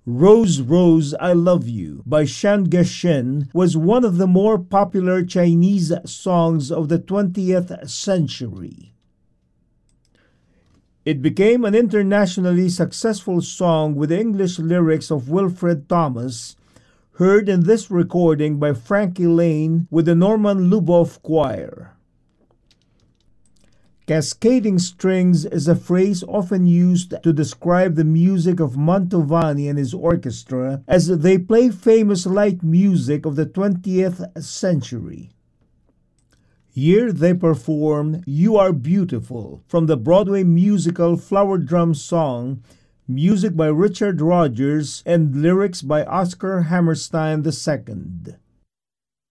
Rose, Rose, I Love You by Shan Geshen was one of the more popular Chinese songs of the 20th century. It became an internationally successful song with English lyrics of Wilfred Thomas, heard in this recording by Frankie Laine with the Norman Luboff Choir. Cascading strings is a phrase often used to describe the music of Mantovani and his orchestra as they play famous light music of the 20th century. Here they perform You Are Beautiful from the Broadway musical Flower Drum Song, music by Richard Rodgers and lyrics by Oscar Hammerstein II.